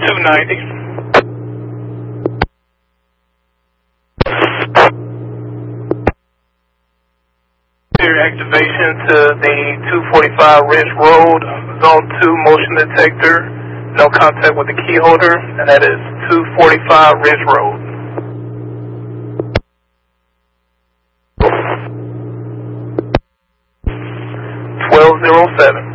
290. Activation to the 245 Ridge Road, Zone 2 motion detector, no contact with the key holder, and that is 245 Ridge Road. 1207.